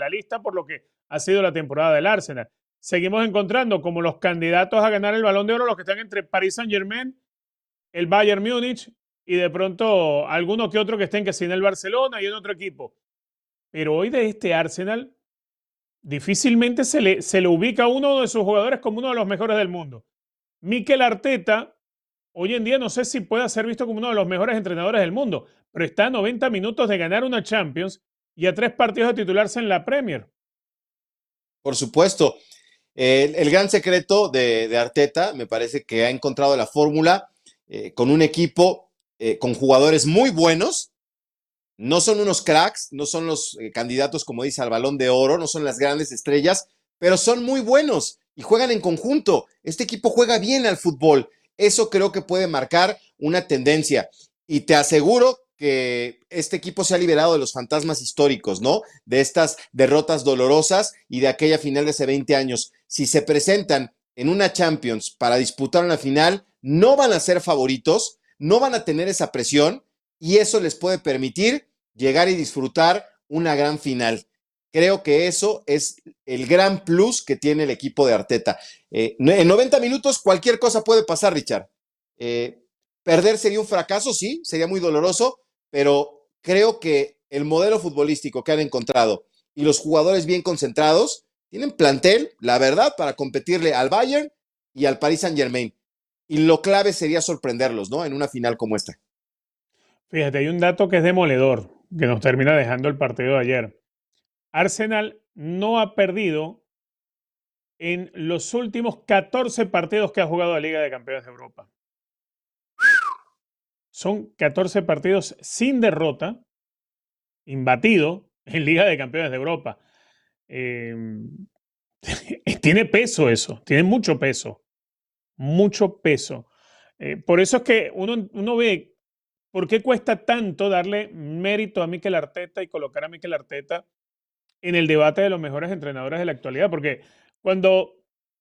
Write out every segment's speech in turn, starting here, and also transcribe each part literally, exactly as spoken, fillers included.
la lista por lo que ha sido la temporada del Arsenal. Seguimos encontrando como los candidatos a ganar el Balón de Oro los que están entre Paris Saint-Germain, el Bayern Múnich y de pronto alguno que otro que estén que sí en el Barcelona y en otro equipo. Pero hoy de este Arsenal difícilmente se le, se le ubica a uno de sus jugadores como uno de los mejores del mundo. Mikel Arteta, hoy en día no sé si pueda ser visto como uno de los mejores entrenadores del mundo, pero está a noventa minutos de ganar una Champions y a tres partidos de titularse en la Premier. Por supuesto. El, el gran secreto de, de Arteta me parece que ha encontrado la fórmula eh, con un equipo eh, con jugadores muy buenos. No son unos cracks, no son los eh, candidatos, como dice, al Balón de Oro, no son las grandes estrellas, pero son muy buenos y juegan en conjunto. Este equipo juega bien al fútbol. Eso creo que puede marcar una tendencia. Y te aseguro que este equipo se ha liberado de los fantasmas históricos, ¿no? De estas derrotas dolorosas y de aquella final de hace veinte años. Si se presentan en una Champions para disputar una final, no van a ser favoritos, no van a tener esa presión, y eso les puede permitir llegar y disfrutar una gran final. Creo que eso es el gran plus que tiene el equipo de Arteta. Eh, en noventa minutos cualquier cosa puede pasar, Richard. Eh, perder sería un fracaso, sí, sería muy doloroso, pero creo que el modelo futbolístico que han encontrado y los jugadores bien concentrados tienen plantel, la verdad, para competirle al Bayern y al Paris Saint-Germain. Y lo clave sería sorprenderlos, ¿no? En una final como esta. Fíjate, hay un dato que es demoledor, que nos termina dejando el partido de ayer. Arsenal no ha perdido en los últimos catorce partidos que ha jugado la Liga de Campeones de Europa. Son catorce partidos sin derrota, imbatido en Liga de Campeones de Europa. Eh, tiene peso eso, tiene mucho peso, mucho peso. Eh, por eso es que uno, uno ve por qué cuesta tanto darle mérito a Mikel Arteta y colocar a Mikel Arteta en el debate de los mejores entrenadores de la actualidad, porque cuando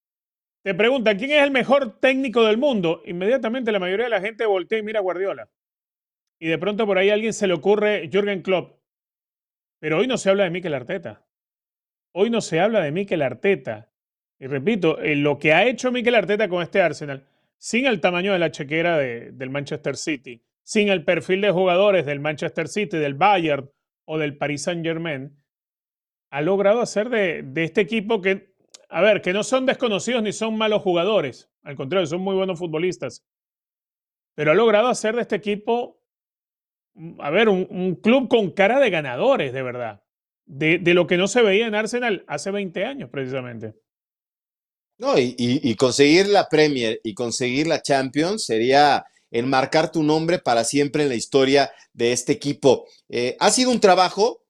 te preguntan quién es el mejor técnico del mundo, inmediatamente la mayoría de la gente voltea y mira a Guardiola. Y de pronto por ahí a alguien se le ocurre Jürgen Klopp. Pero hoy no se habla de Mikel Arteta. Hoy no se habla de Mikel Arteta. Y repito, eh, lo que ha hecho Mikel Arteta con este Arsenal, sin el tamaño de la chequera de, del Manchester City, sin el perfil de jugadores del Manchester City, del Bayern o del Paris Saint-Germain, ha logrado hacer de, de este equipo que, a ver, que no son desconocidos ni son malos jugadores. Al contrario, son muy buenos futbolistas. Pero ha logrado hacer de este equipo, a ver, un, un club con cara de ganadores, de verdad. De, de lo que no se veía en Arsenal hace veinte años, precisamente. No, y, y, y conseguir la Premier y conseguir la Champions sería enmarcar tu nombre para siempre en la historia de este equipo. Eh, ha sido un trabajo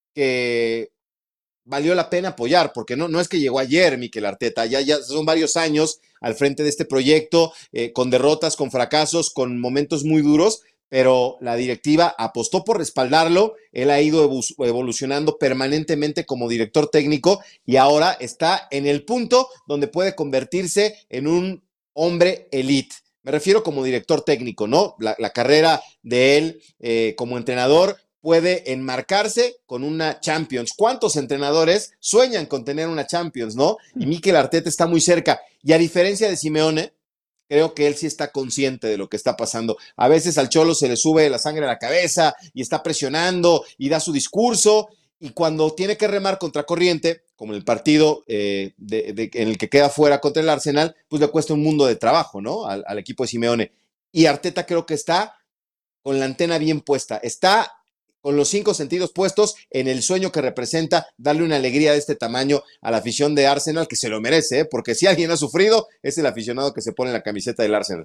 que valió la pena apoyar, porque no, no es que llegó ayer Mikel Arteta, ya, ya son varios años al frente de este proyecto, eh, con derrotas, con fracasos, con momentos muy duros, pero la directiva apostó por respaldarlo, él ha ido evolucionando permanentemente como director técnico y ahora está en el punto donde puede convertirse en un hombre elite. Me refiero como director técnico, ¿no? La, la carrera de él eh, como entrenador puede enmarcarse con una Champions. ¿Cuántos entrenadores sueñan con tener una Champions, no? Y Mikel Arteta está muy cerca. Y a diferencia de Simeone, creo que él sí está consciente de lo que está pasando. A veces al Cholo se le sube la sangre a la cabeza y está presionando y da su discurso. Y cuando tiene que remar contra corriente, como en el partido eh, de, de, en el que queda fuera contra el Arsenal, pues le cuesta un mundo de trabajo, ¿no? Al, al equipo de Simeone. Y Arteta creo que está con la antena bien puesta. Está con los cinco sentidos puestos en el sueño que representa darle una alegría de este tamaño a la afición de Arsenal, que se lo merece, ¿eh? Porque si alguien ha sufrido, es el aficionado que se pone la camiseta del Arsenal.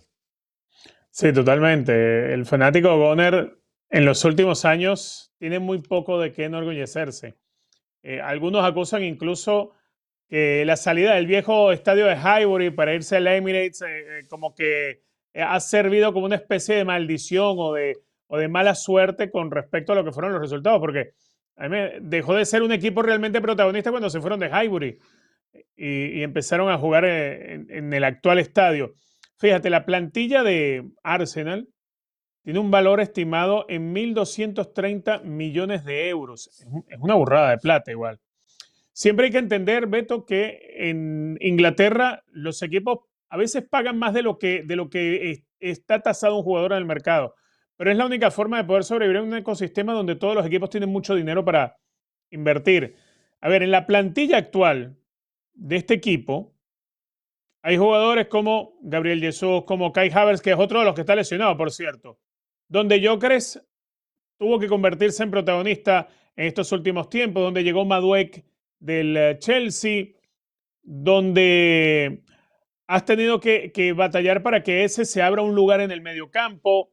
Sí, totalmente. El fanático Goner en los últimos años tiene muy poco de qué enorgullecerse. Eh, algunos acusan incluso que la salida del viejo estadio de Highbury para irse al Emirates eh, eh, como que eh, ha servido como una especie de maldición o de, o de mala suerte con respecto a lo que fueron los resultados, porque a mí me dejó de ser un equipo realmente protagonista cuando se fueron de Highbury y, y empezaron a jugar en, en el actual estadio. Fíjate, la plantilla de Arsenal tiene un valor estimado en mil doscientos treinta millones de euros. Es una burrada de plata igual. siempre hay que entender, Beto, que en Inglaterra los equipos a veces pagan más de lo que, de lo que es, está tasado un jugador en el mercado. Pero es la única forma de poder sobrevivir en un ecosistema donde todos los equipos tienen mucho dinero para invertir. A ver, en la plantilla actual de este equipo hay jugadores como Gabriel Jesús, como Kai Havertz, que es otro de los que está lesionado, por cierto. Donde Gyökeres tuvo que convertirse en protagonista en estos últimos tiempos, donde llegó Madueke del Chelsea, donde has tenido que, que batallar para que ese se abra un lugar en el mediocampo.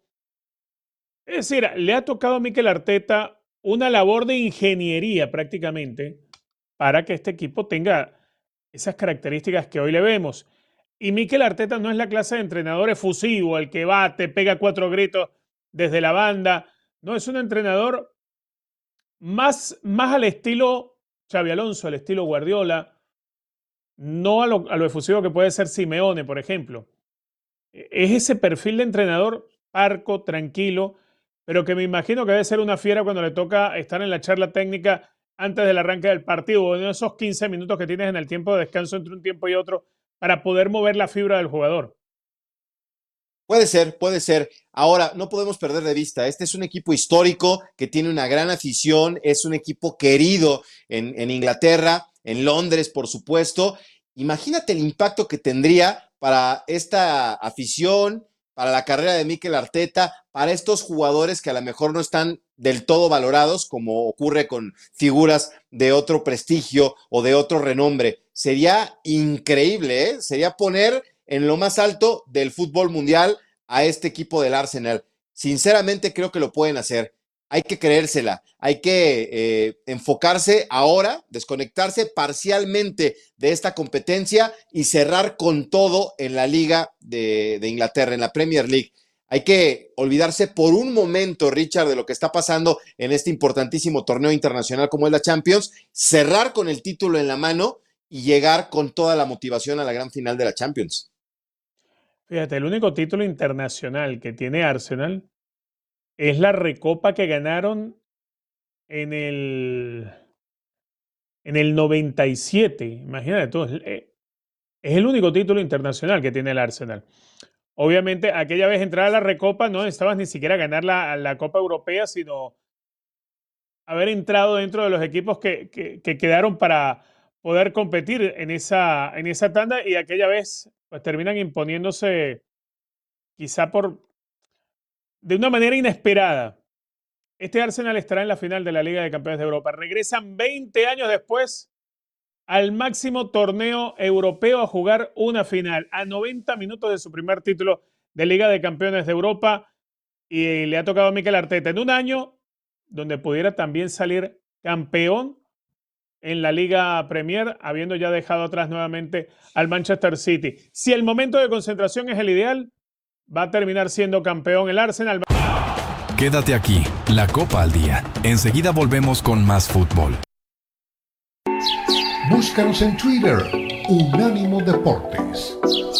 Es decir, le ha tocado a Mikel Arteta una labor de ingeniería prácticamente para que este equipo tenga esas características que hoy le vemos. Y Mikel Arteta no es la clase de entrenador efusivo, el que va, te pega cuatro gritos desde la banda. No, es un entrenador más, más al estilo Xabi Alonso, al estilo Guardiola, no a lo, a lo efusivo que puede ser Simeone, por ejemplo. Es ese perfil de entrenador parco, tranquilo, pero que me imagino que debe ser una fiera cuando le toca estar en la charla técnica antes del arranque del partido, o en esos quince minutos que tienes en el tiempo de descanso entre un tiempo y otro, para poder mover la fibra del jugador. Puede ser, puede ser. Ahora, no podemos perder de vista, este es un equipo histórico que tiene una gran afición, es un equipo querido en, en Inglaterra, en Londres, por supuesto. Imagínate el impacto que tendría para esta afición, para la carrera de Mikel Arteta, para estos jugadores que a lo mejor no están del todo valorados, como ocurre con figuras de otro prestigio o de otro renombre. Sería increíble, ¿eh? Sería poner en lo más alto del fútbol mundial a este equipo del Arsenal. Sinceramente creo que lo pueden hacer. Hay que creérsela, hay que eh, enfocarse ahora, desconectarse parcialmente de esta competencia y cerrar con todo en la Liga de, de Inglaterra, en la Premier League. Hay que olvidarse por un momento, Richard, de lo que está pasando en este importantísimo torneo internacional como es la Champions, cerrar con el título en la mano y llegar con toda la motivación a la gran final de la Champions. Fíjate, el único título internacional que tiene Arsenal es la Recopa que ganaron en el, en el noventa y siete. Imagínate tú, es, es el único título internacional que tiene el Arsenal. Obviamente, aquella vez entrar a la Recopa no necesitabas ni siquiera ganar la, la Copa Europea, sino haber entrado dentro de los equipos que, que, que quedaron para poder competir en esa, en esa tanda, y aquella vez pues terminan imponiéndose quizá por de una manera inesperada. Este Arsenal estará en la final de la Liga de Campeones de Europa. Regresan veinte años después al máximo torneo europeo a jugar una final, a noventa minutos de su primer título de Liga de Campeones de Europa, y le ha tocado a Mikel Arteta en un año donde pudiera también salir campeón en la Liga Premier, habiendo ya dejado atrás nuevamente al Manchester City. Si el momento de concentración es el ideal, va a terminar siendo campeón el Arsenal. Quédate aquí, La Copa al Día. Enseguida volvemos con más fútbol. Búscanos en Twitter, Unánimo Deportes.